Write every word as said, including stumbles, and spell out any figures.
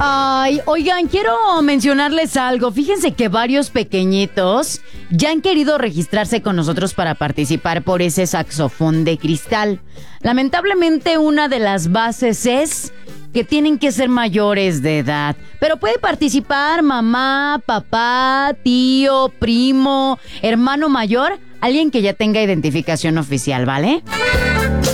Ay, oigan, quiero mencionarles algo. Fíjense que varios pequeñitos ya han querido registrarse con nosotros para participar por ese saxofón de cristal. Lamentablemente, una de las bases es que tienen que ser mayores de edad. Pero puede participar mamá, papá, tío, primo, hermano mayor, alguien que ya tenga identificación oficial, ¿vale?